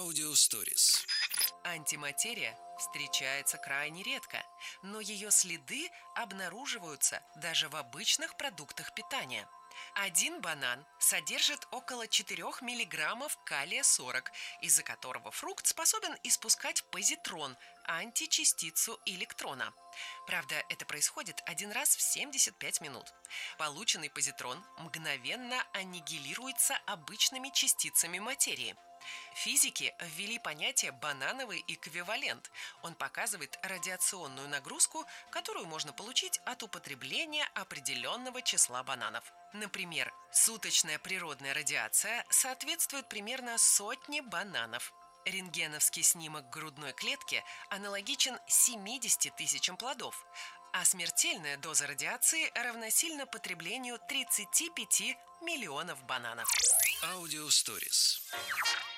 Аудиосторис. Антиматерия встречается крайне редко, но ее следы обнаруживаются даже в обычных продуктах питания. Один банан содержит около 4 миллиграммов калия-40, из-за которого фрукт способен испускать позитрон, античастицу электрона. Правда, это происходит один раз в 75 минут. Полученный позитрон мгновенно аннигилируется обычными частицами материи. Физики ввели понятие «банановый эквивалент». Он показывает радиационную нагрузку, которую можно получить от употребления определенного числа бананов. Например, суточная природная радиация соответствует примерно 100 бананов. Рентгеновский снимок грудной клетки аналогичен 70 тысячам плодов, а смертельная доза радиации равносильна потреблению 35 миллионов бананов. Аудиосторис.